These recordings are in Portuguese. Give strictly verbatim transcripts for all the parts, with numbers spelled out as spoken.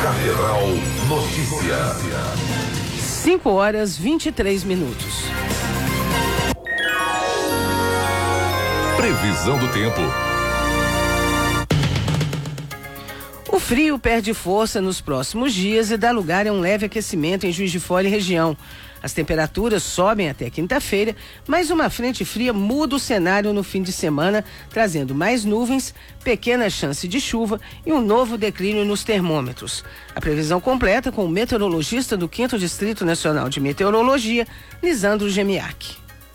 Catedral Notícias. cinco horas e vinte e três minutos. Previsão do tempo. O frio perde força nos próximos dias e dá lugar a um leve aquecimento em Juiz de Fora e região. As temperaturas sobem até quinta-feira, mas uma frente fria muda o cenário no fim de semana, trazendo mais nuvens, pequena chance de chuva e um novo declínio nos termômetros. A previsão completa com o meteorologista do quinto Distrito Nacional de Meteorologia, Lisandro Gemiac.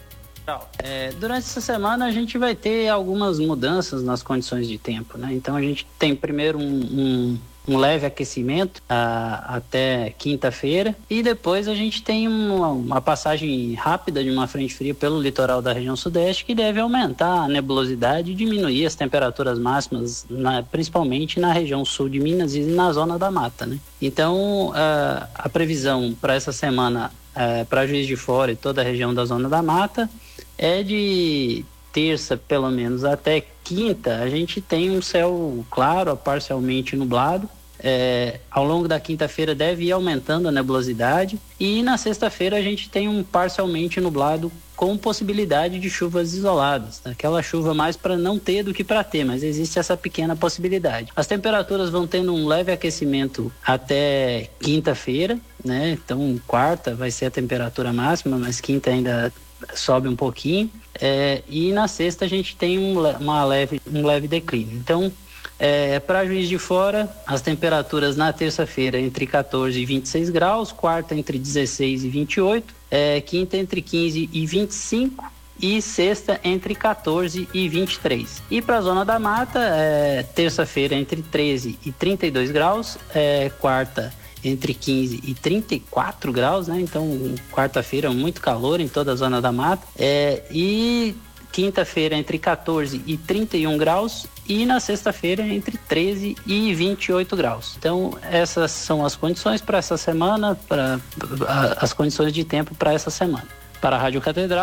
É, durante essa semana a gente vai ter algumas mudanças nas condições de tempo, né? Então a gente tem primeiro um, um, um leve aquecimento a, até quinta-feira e depois a gente tem uma, uma passagem rápida de uma frente fria pelo litoral da região sudeste que deve aumentar a nebulosidade e diminuir as temperaturas máximas, na, principalmente na região sul de Minas e na zona da mata, né? Então a, a previsão para essa semana é, para Juiz de Fora e toda a região da zona da mata é de terça, pelo menos, até quinta, a gente tem um céu claro, parcialmente nublado. É, ao longo da quinta-feira deve ir aumentando a nebulosidade e na sexta-feira a gente tem um parcialmente nublado com possibilidade de chuvas isoladas. Aquela chuva mais para não ter do que para ter, mas existe essa pequena possibilidade. As temperaturas vão tendo um leve aquecimento até quinta-feira, né? Então, quarta vai ser a temperatura máxima, mas quinta ainda sobe um pouquinho, é, e na sexta a gente tem um, uma leve, um leve declínio. Então, é, para Juiz de Fora, as temperaturas na terça-feira entre catorze e vinte e seis graus, quarta entre dezesseis e vinte e oito, é, quinta entre quinze e vinte e cinco e sexta entre catorze e vinte e três. E para a zona da mata, é, terça-feira entre treze e trinta e dois graus, é, quarta entre quinze e trinta e quatro graus, né? Então, quarta-feira, muito calor em toda a zona da mata. É, e quinta-feira, entre catorze e trinta e um graus. E na sexta-feira, entre treze e vinte e oito graus. Então, essas são as condições para essa semana, para as condições de tempo para essa semana. Para a Rádio Catedral.